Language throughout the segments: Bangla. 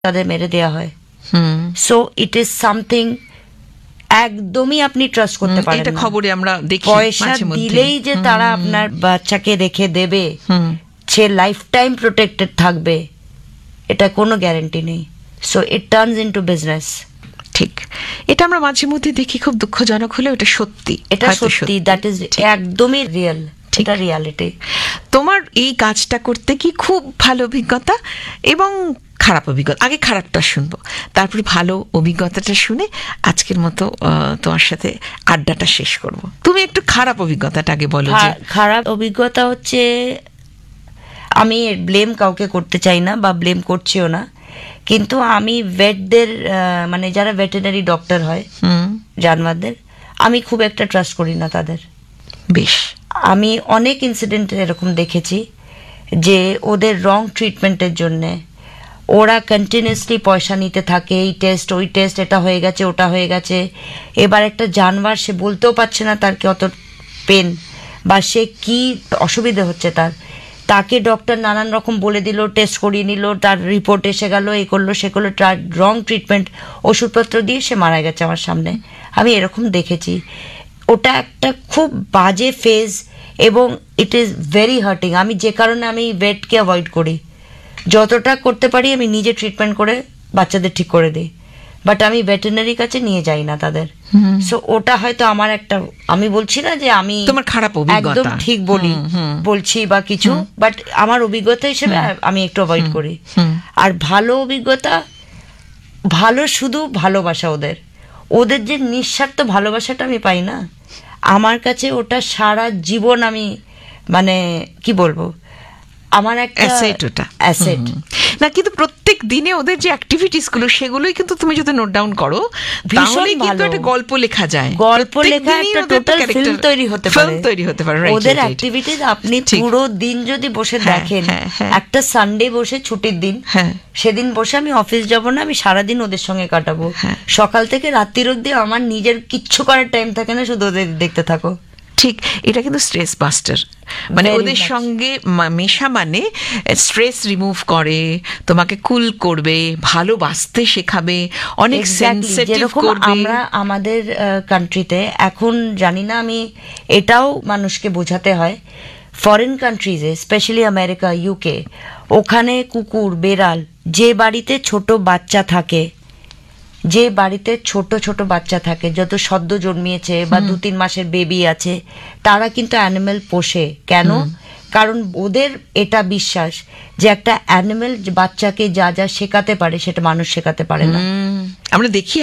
তাদের মেরে দেওয়া হয়। সো ইট ইজ সামথিং একদমই আপনি ট্রাস্ট করতে পারেন না। খবরে আমরা দেখি পয়সা দিলেই যে তারা আপনার বাচ্চাকে রেখে দেবে, সে লাইফ টাইম প্রোটেক্টেড থাকবে, এটা কোনো গ্যারান্টি নেই। So it turns into business. ঠিক, এটা আমরা মাঝে মধ্যে দেখি, খুব দুঃখজনক হলেও এটা সত্যি, এটা সত্যি, দ্যাট ইজ একদমই রিয়েল, এটা রিয়ালিটি। তোমার এই কাজটা করতে কি খুব ভালো অভিজ্ঞতা এবং খারাপ অভিজ্ঞতা, আগে খারাপটা শুনবো, তারপরে ভালো অভিজ্ঞতাটা শুনে আজকের মতো তোমার সাথে আড্ডাটা শেষ করব। তুমি একটু খারাপ অভিজ্ঞতাটা আগে বলো। খারাপ অভিজ্ঞতা হচ্ছে, আমি ব্লেম কাউকে করতে চাই না বা ব্লেম করছিও না, কিন্তু আমি ভেটদের মানে যারা ভেটেরিনারি ডক্টর হয় জানোয়ারদের, আমি খুব একটা ট্রাস্ট করি না তাদের। বেশ, আমি অনেক ইনসিডেন্ট এরকম দেখেছি যে ওদের রং ট্রিটমেন্টের জন্যে ওরা কন্টিনিউসলি পয়সা নিতে থাকে, এই টেস্ট ওই টেস্ট, এটা হয়ে গেছে ওটা হয়ে গেছে। এবার একটা জানোয়ার, সে বলতেও পারছে না তার কত পেন বা সে কি অসুবিধা হচ্ছে তাকে ডক্টর নানান রকম বলে দিল, টেস্ট করিয়ে নিল, তার রিপোর্ট এসে গেল, এই করলো সে করলো, তার রং ট্রিটমেন্ট, ওষুধপত্র দিয়ে সে মারা গেছে আমার সামনে। আমি এরকম দেখেছি। ওটা একটা খুব বাজে ফেজ এবং ইট ইজ ভেরি হার্টিং। আমি যে কারণে আমি ভেটকে অ্যাভয়েড করি, যতটা করতে পারি আমি নিজে ট্রিটমেন্ট করে বাচ্চাদের ঠিক করে দিই, বাট আমি ভেটেরিনারি কাছে নিয়ে যাই না তাদের। সো ওটা হয়তো আমার একটা, আমি বলছি না যে আমি তোমার খারাপ অভিজ্ঞতা একদম ঠিক বলছি বা কিছু, বাট আমার অভিজ্ঞতা হিসেবে আমি একটু অ্যাভয়েড করি। আর ভালো অভিজ্ঞতা, ভালো শুধু ভালোবাসা, ওদের যে নিঃস্বার্থ ভালোবাসাটা আমি পাই না, আমার কাছে ওটা সারা জীবন আমি মানে কি বলবো, আমার একটা অ্যাসেট না। কিন্তু প্রত্যেক দিনে ওদের যে অ্যাক্টিভিটিস গুলো, সেগুলোই কিন্তু তুমি যদি নোট ডাউন করো, তাহলে কিন্তু একটা গল্প লেখা যায়, গল্প লেখা একটা টোটাল ফিল্ম তৈরি হতে পারে। ওদের অ্যাক্টিভিটিস আপনি পুরো দিন যদি বসে দেখেন, একটা সানডে বসে ছুটির দিন, সেদিন বসে আমি অফিস যাব না, আমি সারাদিন ওদের সঙ্গে কাটাবো, সকাল থেকে রাত্রির অবধি আমার নিজের কিচ্ছু করার টাইম থাকে না, শুধু ওদের দেখতে থাকো। ঠিক, এটা কিন্তু স্ট্রেস বাস্টার, মানে ওদের সঙ্গে মেশা মানে স্ট্রেস রিমুভ করে, তোমাকে কুল করবে, ভালোবাসতে শেখাবে, অনেক সেনসিটিভ করবে। আমরা আমাদের কান্ট্রিতে এখন জানি না, আমি এটাও মানুষকে বোঝাতে হয়, ফরেন কান্ট্রিজে স্পেশালি আমেরিকা, ইউকে, ওখানে কুকুর বেড়াল, যে বাড়িতে ছোট বাচ্চা থাকে, যত সদ্য জন্মিয়েছে বা 2-3 মাসের বেবি আছে, তারা কিন্তু অ্যানিমেল পোষে। কেন? কারণ ওদের এটা বিশ্বাস যে একটা অ্যানিমেল বাচ্চাকে যা যা শেখাতে পারে সেটা মানুষ শেখাতে পারে না। আমরা দেখি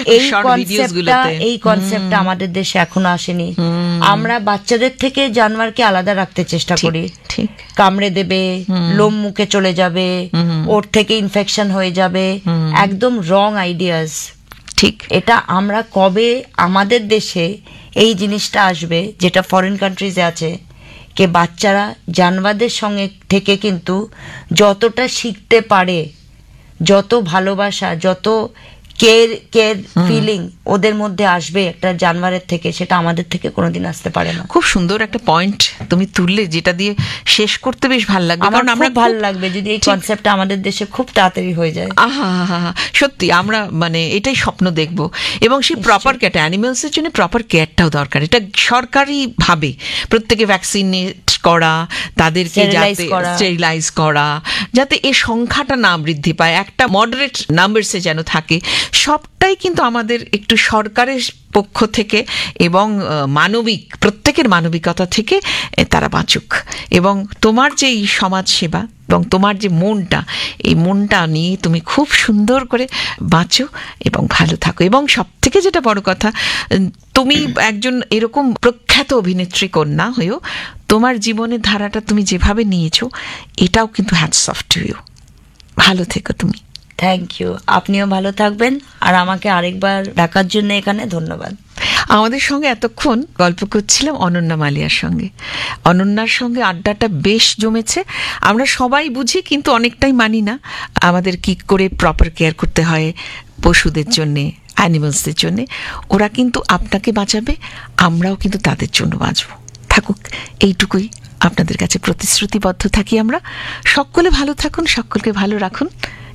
এই কনসেপ্টটা আমাদের দেশে এখনো আসেনি। আমরা বাচ্চাদের থেকে জানোয়ারকে আলাদা রাখতে চেষ্টা করি, কামড়ে দেবে, লোম মুখে চলে যাবে, ওর থেকে ইনফেকশন হয়ে যাবে, একদম রং আইডিয়াস। ঠিক, এটা আমরা কবে আমাদের দেশে এই জিনিসটা আসবে যেটা ফরেন কান্ট্রিজে আছে, কে বাচ্চারা জানোয়ারদের সঙ্গে থেকে কিন্তু যতটা শিখতে পারে, যত ভালোবাসা, যত কেয়ার ফিলিং ওদের মধ্যে আসবে একটা জানোয়ারের থেকে, সেটা আমাদের থেকে কোনোদিন আসতে পারে না। খুব সুন্দর একটা পয়েন্ট তুমি তুললে, যেটা দিয়ে শেষ করতে বেশ ভালো লাগবে, কারণ আমরা ভালো লাগবে যদি এই কনসেপ্টটা আমাদের দেশে খুব তাড়াতাড়ি হয়ে যায়। সত্যি আমরা মানে এটাই স্বপ্ন দেখব, এবং সেই প্রপার কেয়ার, অ্যানিমেলস এর জন্য প্রপার কেয়ারটাও দরকার। এটা সরকারি ভাবে প্রত্যেকে ভ্যাকসিনেট করা, তাদেরকে স্টেরিলাইজ করা, যাতে এর সংখ্যাটা না বৃদ্ধি পায়, একটা মডারেট নাম্বারসে যেন থাকে, সবটাই কিন্তু আমাদের একটু সরকারের পক্ষ থেকে এবং প্রত্যেকের মানবিকতা থেকে তারা বাঁচুক। এবং তোমার যে এই সমাজ সেবা এবং তোমার যে মনটা, এই মনটা নিয়ে তুমি খুব সুন্দর করে বাঁচো এবং ভালো থাকো। এবং সব থেকে যেটা বড় কথা, তুমি একজন এরকম প্রখ্যাত অভিনেত্রী কন্যা হয়েও তোমার জীবনের ধারাটা তুমি যেভাবে নিয়েছো, এটাও কিন্তু হ্যাটস অফ টু ইউ। ভালো থেকো তুমি। থ্যাংক ইউ, আপনিও ভালো থাকবেন, আর আমাকে আরেকবার ডাকার জন্য এখানে ধন্যবাদ। আমাদের সঙ্গে এতক্ষণ গল্প করছিলাম অনন্যা মালিয়ার সঙ্গে। অনন্যার সঙ্গে আড্ডাটা বেশ জমেছে। আমরা সবাই বুঝি, কিন্তু অনেকটাই মানি না আমাদের কি করে প্রপার কেয়ার করতে হয় পশুদের জন্যে, অ্যানিমালসদের জন্যে। ওরা কিন্তু আপনাকে বাঁচাবে, আমরাও কিন্তু তাদের জন্য বাঁচব। থাকুক এইটুকুই আপনাদের কাছে প্রতিশ্রুতিবদ্ধ থাকি আমরা। সকলে ভালো থাকুন, সকলকে ভালো রাখুন।